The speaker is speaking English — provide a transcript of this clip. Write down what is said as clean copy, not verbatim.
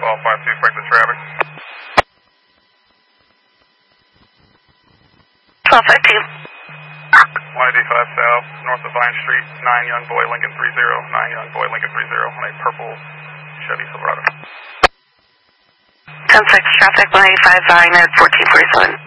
All 5-2, expected traffic. 12-15. 185 South, north of Vine Street, 9 Young Boy, Lincoln 30, 9 Young Boy, Lincoln 30, on a purple Chevy Silverado. 10-6 traffic, 185 Vine at 1447.